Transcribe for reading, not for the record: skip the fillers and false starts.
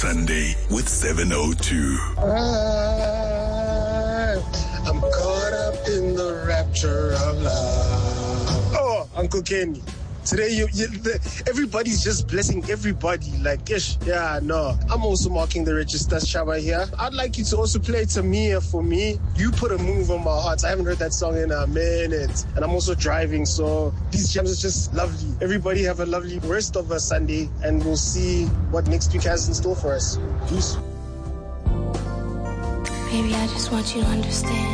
Sunday with 702. I'm caught up in the rapture of love. Oh, Uncle Kenny. Today, everybody's just blessing everybody. Like, ish, yeah, no. I'm also marking the register, Shaba here. I'd like you to also play Tamia for me. You put a move on my heart. I haven't heard that song in a minute. And I'm also driving, so these jams are just lovely. Everybody have a lovely rest of a Sunday, and we'll see what next week has in store for us. Peace. Baby, I just want you to understand.